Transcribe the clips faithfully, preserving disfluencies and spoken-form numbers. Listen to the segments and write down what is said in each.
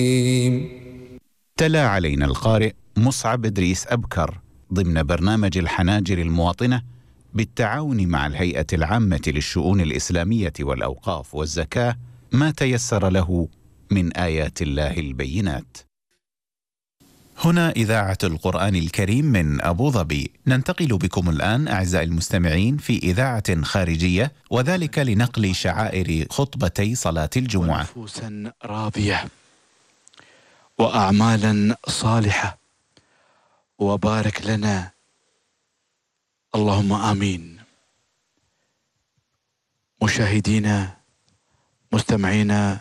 تلا علينا القارئ مصعب إدريس أبكر ضمن برنامج الحناجر المواطنة بالتعاون مع الهيئة العامة للشؤون الإسلامية والأوقاف والزكاة ما تيسر له من آيات الله البينات. هنا إذاعة القرآن الكريم من أبو ظبي. ننتقل بكم الآن أعزائي المستمعين في إذاعة خارجية، وذلك لنقل شعائر خطبتي صلاة الجمعة. ونفوسا راضية وأعمالا صالحة، وبارك لنا اللهم آمين. مشاهدينا، مستمعينا،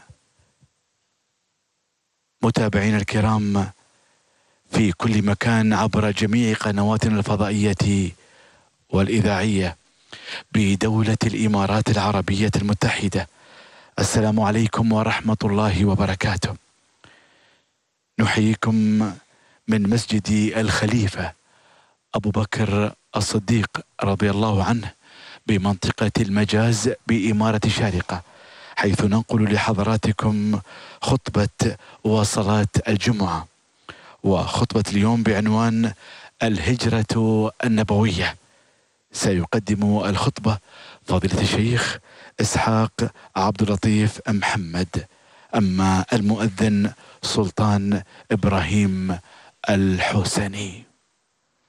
متابعينا الكرام في كل مكان عبر جميع قنواتنا الفضائية والإذاعية بدولة الإمارات العربية المتحدة، السلام عليكم ورحمة الله وبركاته. نحييكم من مسجد الخليفة أبو بكر الصديق رضي الله عنه بمنطقة المجاز بإمارة شارقة، حيث ننقل لحضراتكم خطبة وصلاة الجمعة، وخطبة اليوم بعنوان الهجرة النبوية. سيقدم الخطبة فضيلة الشيخ إسحاق عبد اللطيف محمد، أما المؤذن سلطان إبراهيم الحسني.